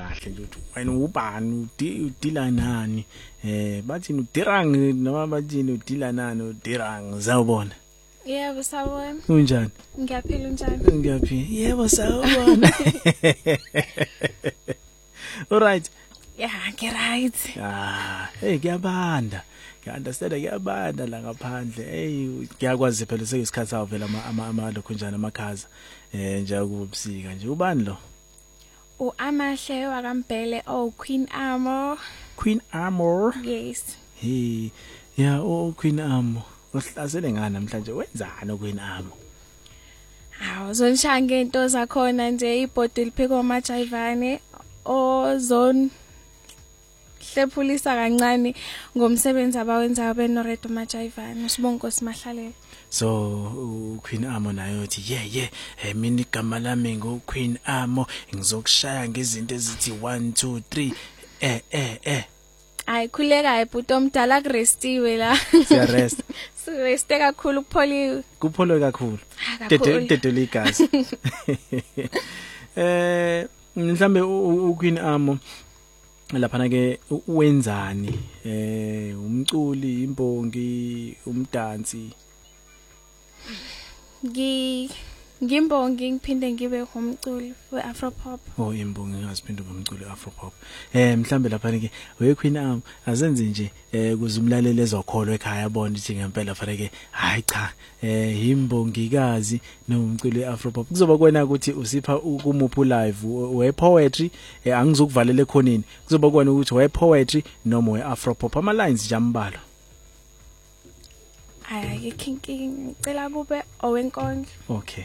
kahle nje ukuthi wena ubani udila nani bathi udirang noma bathi udila nani udirang zawubona Yebo sawubona. Unjani? Ngiyaphila unjani? Ngiyaphila. Yebo sawubona. Alright. Yeah, right. Hey kuyabanda. Ngiunderstand kuyabanda la ngaphandle. Hey ngiyakwazi phela seyisikhathi sawo vela ama lokho njani amakhaza. Nje kubusika nje. Ubani lo? Amahle wakambhele Queen Amo. Queen Amo. Yes. Hey. Yeah, Queen Amo. Uhlasele ngani namhlanje wenzani Queen Amo? Zonshaya ngento zakhona nje ibhodi liphiko amajayivane ozone hlephulisa kancane ngomsebenzi abawenzayo beNoredo Majayivane Sibongo Simahlalela. So Queen Amo nayo uthi yeah mina igama lami ngoQueen Amo ngizokushaya ngezinto ezithi 1 2 3 Ayikhuleka ibhuti omdala kurestiwe la. Siya rest. Sireste kakhulu kupholiwe. Kupholwe kakhulu. Dedele igazi. Mhlambe uQueen Amo lapha ke wenzani umculi imbongi umdansi Ngimbongi ngiphinde ngibe umculi weAfropop. Imbongi ngaziphinde umculi weAfropop. Mhlambe lapha ke weQueen Amo azenze nje kuze umlaleli ezokholwa ekhaya abone ukuthi ngempela fanele ke hayi cha imbongikazi nomculi weAfropop kuzoba kwena ukuthi usipha kumuphu live we poetry angizokuvalela ekhoneni kuzoba kwena ukuthi we poetry noma weAfropop ama lines jambalo. Ngicela kube owenkondlo. Okay.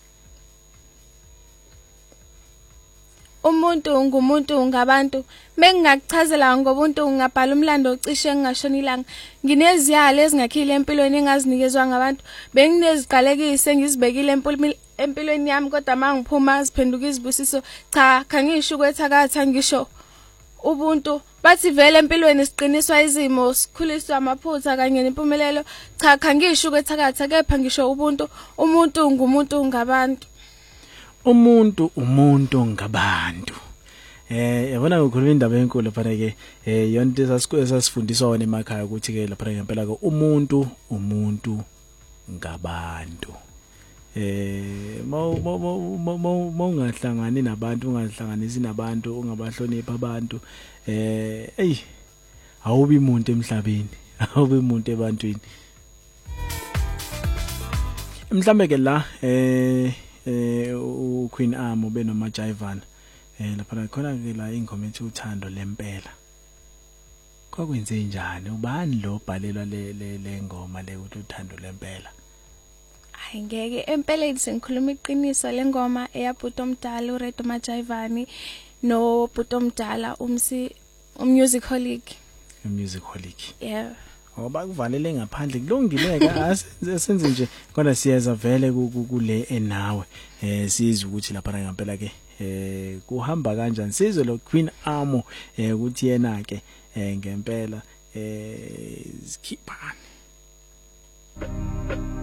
Umuntu ngumuntu ngabantu mengingakuchazela ngobuntu ngabhala umlando ocishe ngashonilanga ngineziyalo ezingakhile empilweni engazinikezwa ngabantu bengineziqalekise ngizibekile empilweni yami kodwa mangiphuma ziphenduka izibusiso cha kangisho ukwethakatha ngisho ubuntu bathi vele empilweni siqiniswa izimo sikhuliswa amaphutha kanye nempumelelo cha kangisho ukwethakatha kepha ngisho ubuntu umuntu ngumuntu ngabantu. Umuntu ngabantu. Yabona ukukhuluma indaba enkulu lapha ke yonke esasifundiswa wona emakhaya ukuthi ke lapha ngempela ke umuntu ngabantu. Ungahlangani nabantu ungahlanganisi nabantu ungabahlonipha abantu awubi umuntu emhlabeni awubi umuntu ebantwini. Mhlambe ke la uQueen Amo benomajayivana lapha khona ke la ingoma ethi uthando lempela kwakwenze njani ubani lo bhalelwa le ngoma le ukuthi uthando lempela? Ngeke empeleni sengikhuluma iqiniso lengoma eyabhuti omdala uRedo Majayivane no bhuti omdala umusicholic. Yeah. Ngoba kuvalele ngaphandle kulungileka asenze nje kodwa siyeza vele kule enawe sizwe ukuthi lapha ngempela ke kuhamba kanjani sizwe lo Queen Amo ukuthi yena ke ngempela sikhiphani.